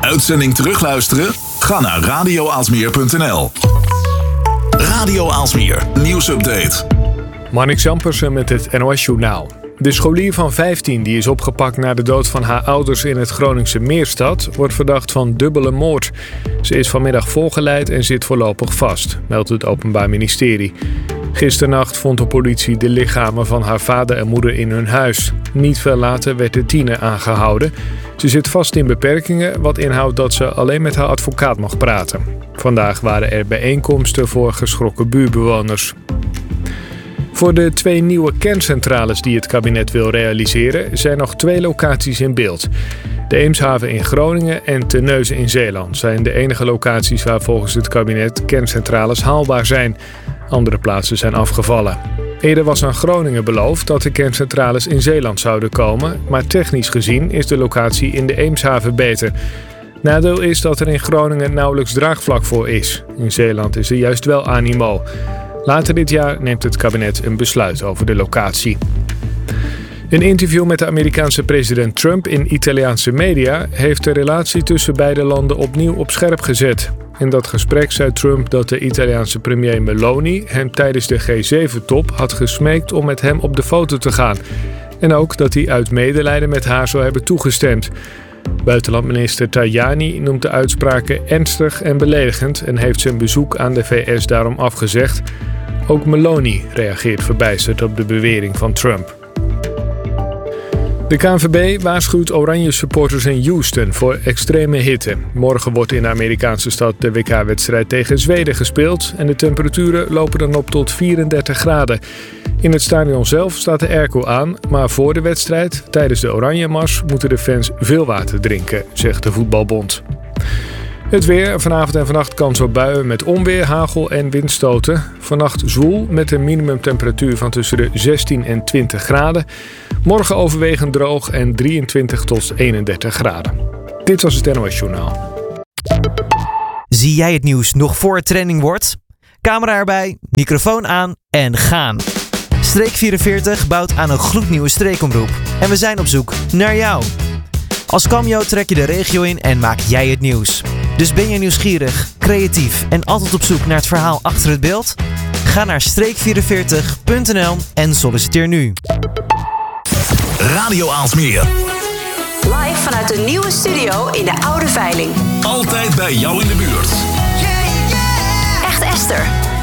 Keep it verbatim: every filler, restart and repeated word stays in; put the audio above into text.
Uitzending terugluisteren? Ga naar radio aalsmeer punt n l. Radio Aalsmeer, nieuwsupdate. Marnix Ampersen met het N O S-journaal. De scholier van vijftien die is opgepakt na de dood van haar ouders in het Groningse Meerstad wordt verdacht van dubbele moord. Ze is vanmiddag voorgeleid en zit voorlopig vast, meldt het Openbaar Ministerie. Gisternacht vond de politie de lichamen van haar vader en moeder in hun huis. Niet veel later werd de tiener aangehouden. Ze zit vast in beperkingen, wat inhoudt dat ze alleen met haar advocaat mag praten. Vandaag waren er bijeenkomsten voor geschrokken buurtbewoners. Voor de twee nieuwe kerncentrales die het kabinet wil realiseren zijn nog twee locaties in beeld. De Eemshaven in Groningen en Terneuzen in Zeeland zijn de enige locaties waar volgens het kabinet kerncentrales haalbaar zijn. Andere plaatsen zijn afgevallen. Eerder was aan Groningen beloofd dat de kerncentrales in Zeeland zouden komen, maar technisch gezien is de locatie in de Eemshaven beter. Nadeel is dat er in Groningen nauwelijks draagvlak voor is. In Zeeland is er juist wel animo. Later dit jaar neemt het kabinet een besluit over de locatie. Een interview met de Amerikaanse president Trump in Italiaanse media heeft de relatie tussen beide landen opnieuw op scherp gezet. In dat gesprek zei Trump dat de Italiaanse premier Meloni hem tijdens de G zeven top had gesmeekt om met hem op de foto te gaan. En ook dat hij uit medelijden met haar zou hebben toegestemd. Buitenlandminister Tajani noemt de uitspraken ernstig en beledigend en heeft zijn bezoek aan de V S daarom afgezegd. Ook Meloni reageert verbijsterd op de bewering van Trump. De K N V B waarschuwt Oranje supporters in Houston voor extreme hitte. Morgen wordt in de Amerikaanse stad de W K-wedstrijd tegen Zweden gespeeld en de temperaturen lopen dan op tot vierendertig graden. In het stadion zelf staat de airco aan, maar voor de wedstrijd, tijdens de Oranje-mars, moeten de fans veel water drinken, zegt de voetbalbond. Het weer, vanavond en vannacht kans op buien met onweer, hagel en windstoten. Vannacht zwoel met een minimumtemperatuur van tussen de zestien en twintig graden. Morgen overwegend droog en drieëntwintig tot eenendertig graden. Dit was het N O S-journaal. Zie jij het nieuws nog voor het trending wordt? Camera erbij, microfoon aan en gaan. Streek vierenveertig bouwt aan een gloednieuwe streekomroep. En we zijn op zoek naar jou. Als cameo trek je de regio in en maak jij het nieuws. Dus ben je nieuwsgierig, creatief en altijd op zoek naar het verhaal achter het beeld? Ga naar streek vierenveertig punt n l en solliciteer nu. Radio Aalsmeer. Live vanuit de nieuwe studio in de Oude Veiling. Altijd bij jou in de buurt. Echt Esther.